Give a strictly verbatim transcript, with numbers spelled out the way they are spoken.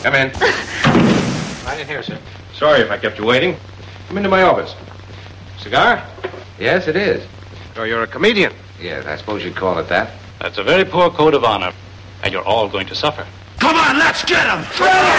Come in. Right in here, sir. Sorry if I kept you waiting. Come into my office. Cigar? Yes, it is. Oh, you're a comedian. Yes, I suppose you'd call it that. That's a very poor code of honor, and you're all going to suffer. Come on, let's get him!